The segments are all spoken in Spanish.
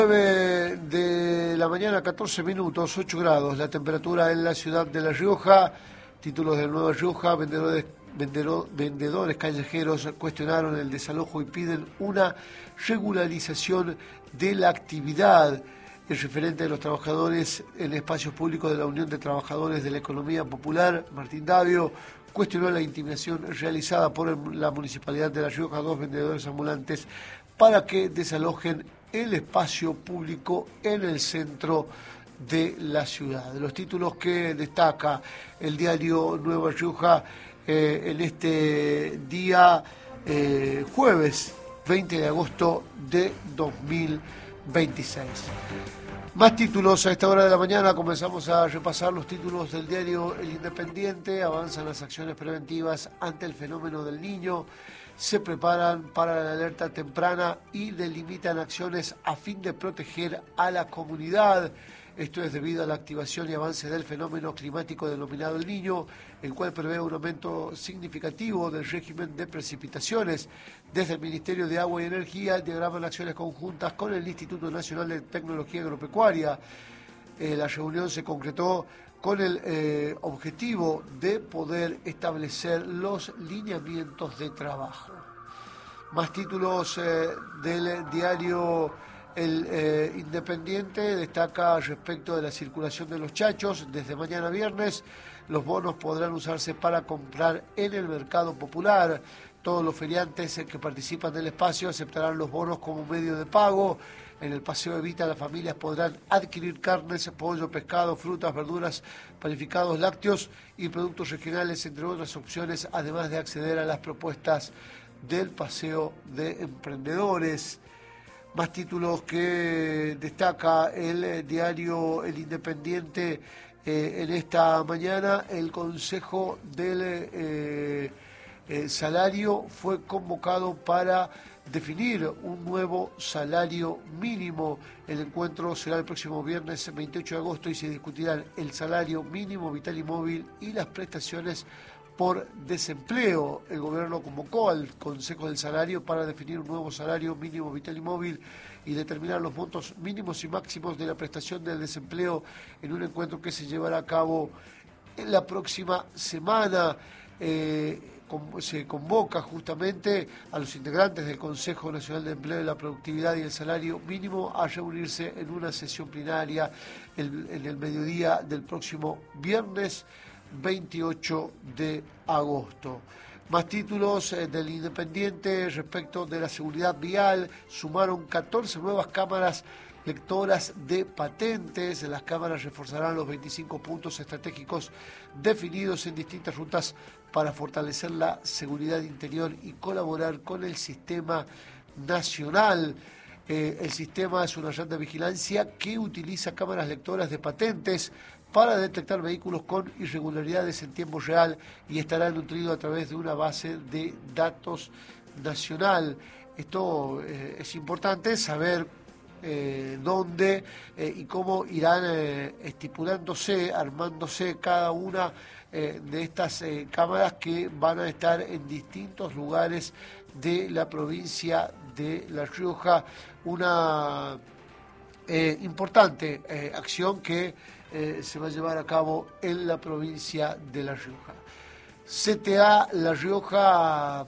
9 de la mañana, 14 minutos, 8 grados, la temperatura en la ciudad de La Rioja. Títulos de Nueva Rioja: vendedores callejeros cuestionaron el desalojo y piden una regularización de la actividad. El referente de los trabajadores en espacios públicos de la Unión de Trabajadores de la Economía Popular, Martín Davio, cuestionó la intimidación realizada por la Municipalidad de La Rioja a dos vendedores ambulantes para que desalojen el espacio público en el centro de la ciudad. Los títulos que destaca el diario Nueva Rioja en este día jueves 20 de agosto de 2026. Más títulos a esta hora de la mañana. Comenzamos a repasar los títulos del diario El Independiente. Avanzan las acciones preventivas ante el fenómeno del Niño. Se preparan para la alerta temprana y delimitan acciones a fin de proteger a la comunidad. Esto es debido a la activación y avance del fenómeno climático denominado El Niño, el cual prevé un aumento significativo del régimen de precipitaciones. Desde el Ministerio de Agua y Energía diagraman acciones conjuntas con el Instituto Nacional de Tecnología Agropecuaria. La reunión se concretó con el objetivo de poder establecer los lineamientos de trabajo. Más títulos del diario El Independiente destaca respecto de la circulación de los chachos. Desde mañana viernes los bonos podrán usarse para comprar en el mercado popular. Todos los feriantes que participan del espacio aceptarán los bonos como medio de pago. En el Paseo Evita las familias podrán adquirir carnes, pollo, pescado, frutas, verduras, panificados, lácteos y productos regionales, entre otras opciones, además de acceder a las propuestas del Paseo de Emprendedores. Más títulos que destaca el diario El Independiente en esta mañana. El Consejo del Salario fue convocado para definir un nuevo salario mínimo. El encuentro será el próximo viernes 28 de agosto y se discutirán el salario mínimo vital y móvil y las prestaciones por desempleo. El gobierno convocó al Consejo del Salario para definir un nuevo salario mínimo vital y móvil y determinar los montos mínimos y máximos de la prestación del desempleo en un encuentro que se llevará a cabo en la próxima semana. Se convoca justamente a los integrantes del Consejo Nacional de Empleo y la Productividad y el Salario Mínimo a reunirse en una sesión plenaria en el mediodía del próximo viernes 28 de agosto. Más títulos del Independiente respecto de la seguridad vial. Sumaron 14 nuevas cámaras lectoras de patentes. Las cámaras reforzarán los 25 puntos estratégicos definidos en distintas rutas para fortalecer la seguridad interior y colaborar con el sistema nacional. El sistema es una red de vigilancia que utiliza cámaras lectoras de patentes para detectar vehículos con irregularidades en tiempo real y estará nutrido a través de una base de datos nacional. Esto es importante saber dónde y cómo irán estipulándose, armándose cada una de estas cámaras que van a estar en distintos lugares de la provincia de La Rioja. Una importante acción que se va a llevar a cabo en la provincia de La Rioja. CTA La Rioja,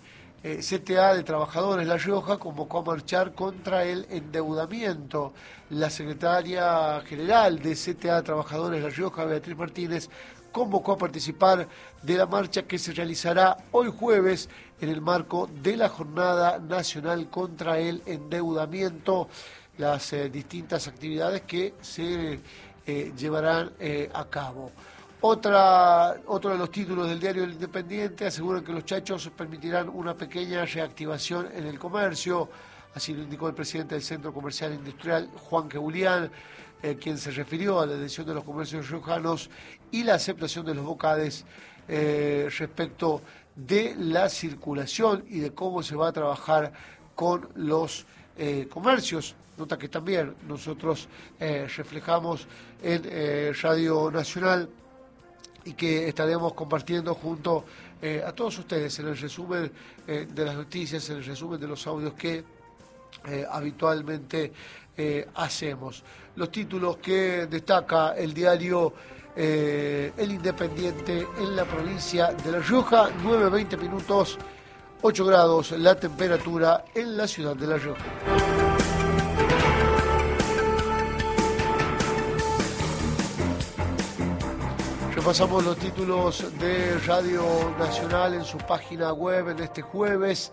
CTA de Trabajadores La Rioja convocó a marchar contra el endeudamiento. La secretaria general de CTA Trabajadores La Rioja, Beatriz Martínez, convocó a participar de la marcha que se realizará hoy jueves en el marco de la Jornada Nacional contra el Endeudamiento. Las distintas actividades que se llevarán a cabo. Otro de los títulos del diario El Independiente aseguran que los chachos permitirán una pequeña reactivación en el comercio. Así lo indicó el presidente del Centro Comercial Industrial, Juan Quebulián, quien se refirió a la elección de los comercios riojanos y la aceptación de los bocades respecto de la circulación y de cómo se va a trabajar con los comercios. Nota que también nosotros reflejamos en Radio Nacional y que estaremos compartiendo junto a todos ustedes en el resumen de las noticias, en el resumen de los audios que habitualmente hacemos. Los títulos que destaca el diario El Independiente en la provincia de La Rioja, 9:20 minutos, 8 grados la temperatura en la ciudad de La Rioja. Repasamos los títulos de Radio Nacional en su página web en este jueves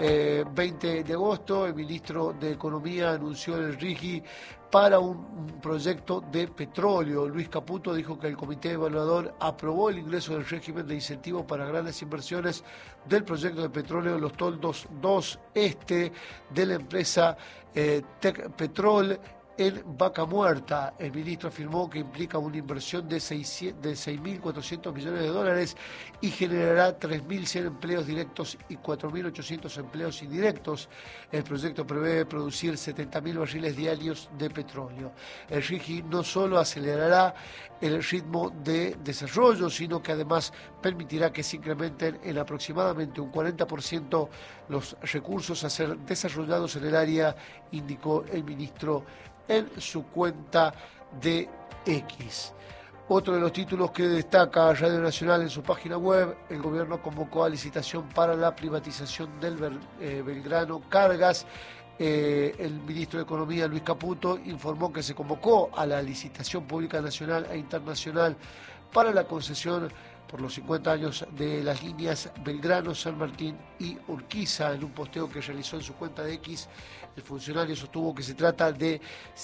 20 de agosto. El ministro de Economía anunció el RIGI para un proyecto de petróleo. Luis Caputo dijo que el comité evaluador aprobó el ingreso del régimen de incentivo para grandes inversiones del proyecto de petróleo Los Toldos 2 Este de la empresa Tecpetrol en Vaca Muerta. El ministro afirmó que implica una inversión de 6.400 millones de dólares y generará 3.100 empleos directos y 4.800 empleos indirectos. El proyecto prevé producir 70.000 barriles diarios de petróleo. El RIGI no solo acelerará el ritmo de desarrollo, sino que además permitirá que se incrementen en aproximadamente un 40% los recursos a ser desarrollados en el área, indicó el ministro en su cuenta de X. Otro de los títulos que destaca Radio Nacional en su página web: el gobierno convocó a licitación para la privatización del Belgrano Cargas. El ministro de Economía, Luis Caputo, informó que se convocó a la licitación pública nacional e internacional para la concesión por los 50 años de las líneas Belgrano, San Martín y Urquiza. En un posteo que realizó en su cuenta de X, el funcionario sostuvo que se trata de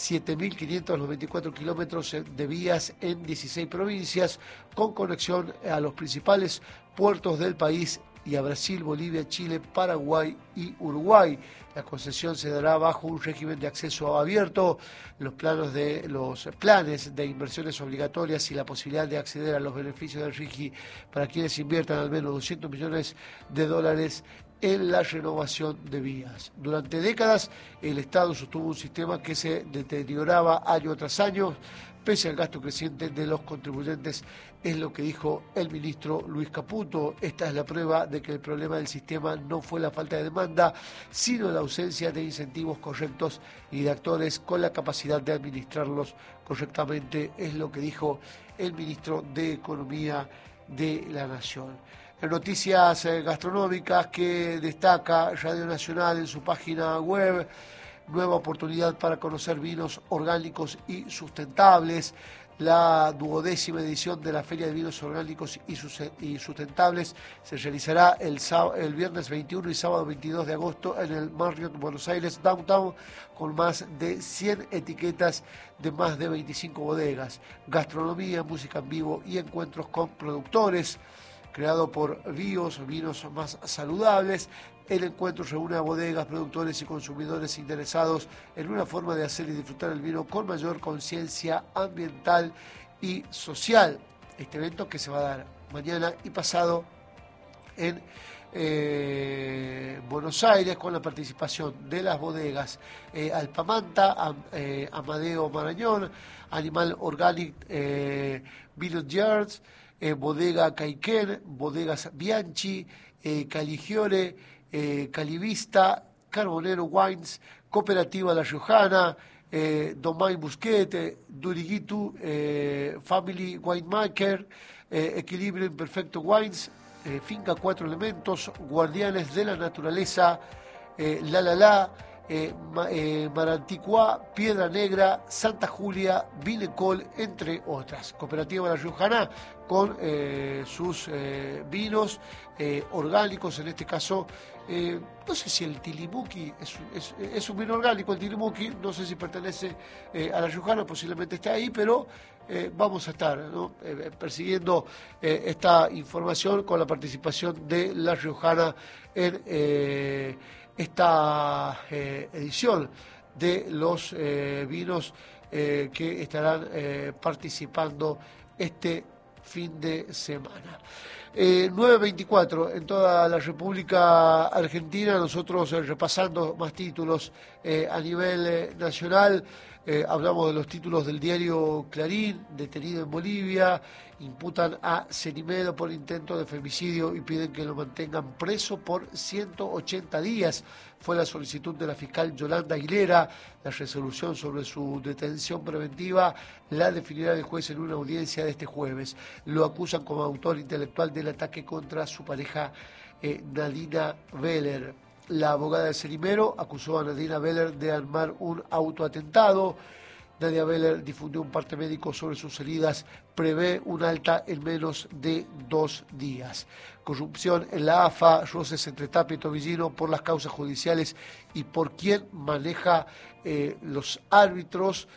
7.594 kilómetros de vías en 16 provincias, con conexión a los principales puertos del país y a Brasil, Bolivia, Chile, Paraguay y Uruguay. La concesión se dará bajo un régimen de acceso abierto. Los planes de inversiones obligatorias y la posibilidad de acceder a los beneficios del RIGI para quienes inviertan al menos 200 millones de dólares en la renovación de vías. Durante décadas, el Estado sostuvo un sistema que se deterioraba año tras año, pese al gasto creciente de los contribuyentes, es lo que dijo el ministro Luis Caputo. Esta es la prueba de que el problema del sistema no fue la falta de demanda, sino la ausencia de incentivos correctos y de actores con la capacidad de administrarlos correctamente, es lo que dijo el ministro de Economía de la Nación. En noticias gastronómicas que destaca Radio Nacional en su página web: nueva oportunidad para conocer vinos orgánicos y sustentables. La 12ª edición de la Feria de Vinos Orgánicos y Sustentables se realizará el viernes 21 y sábado 22 de agosto en el Marriott Buenos Aires Downtown, con más de 100 etiquetas de más de 25 bodegas, gastronomía, música en vivo y encuentros con productores. Creado por Bios, vinos más saludables, el encuentro reúne a bodegas, productores y consumidores interesados en una forma de hacer y disfrutar el vino con mayor conciencia ambiental y social. Este evento que se va a dar mañana y pasado en Buenos Aires, con la participación de las bodegas Alpamanta, Amadeo Marañón, Animal Organic Vineyard Yards, Bodega Caiquén, Bodegas Bianchi, Caligiore, Calivista, Carbonero Wines, Cooperativa La Riojana, Domain Busquete, Duriguitu, Family Winemaker, Equilibrio Imperfecto Wines, Finca Cuatro Elementos, Guardianes de la Naturaleza, Maranticuá, Piedra Negra, Santa Julia, Vinecol, entre otras. Cooperativa La Riojana con sus vinos orgánicos, en este caso, no sé si el Tilimuki es un vino orgánico. El Tilimuki no sé si pertenece a La Riojana, posiblemente esté ahí, pero vamos a estar, ¿no?, persiguiendo esta información con la participación de La Riojana en esta edición de los vinos que estarán participando este fin de semana. 9:24 en toda la República Argentina, nosotros repasando más títulos a nivel nacional. Hablamos de los títulos del diario Clarín: detenido en Bolivia, imputan a Cenimedo por intento de femicidio y piden que lo mantengan preso por 180 días. Fue la solicitud de la fiscal Yolanda Aguilera. La resolución sobre su detención preventiva la definirá el juez en una audiencia de este jueves. Lo acusan como autor intelectual del ataque contra su pareja Nadina Beller. La abogada de Cenimedo acusó a Nadina Beller de armar un autoatentado. Nadia Beller difundió un parte médico sobre sus heridas, prevé un alta en menos de 2 días. Corrupción en la AFA, roces entre Tapia y Tobillino por las causas judiciales y por quién maneja los árbitros.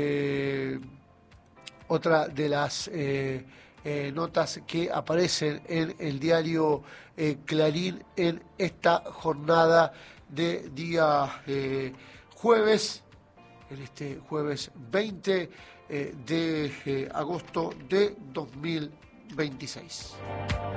Otra de las notas que aparecen en el diario Clarín en esta jornada de día jueves, en este jueves 20 de agosto de 2026.